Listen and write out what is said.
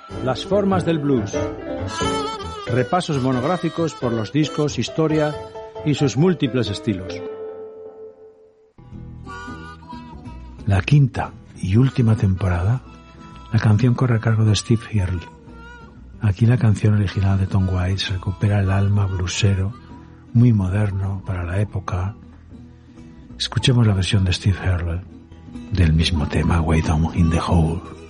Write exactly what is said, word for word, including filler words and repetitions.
Las formas del blues. Repasos monográficos por los discos, historia y sus múltiples estilos. La quinta y última temporada, la canción corre a cargo de Steve Earle. Aquí la canción original de Tom Waits recupera el alma bluesero, muy moderno para la época. Escuchemos la versión de Steve Earle del mismo tema, Way Down in the Hole.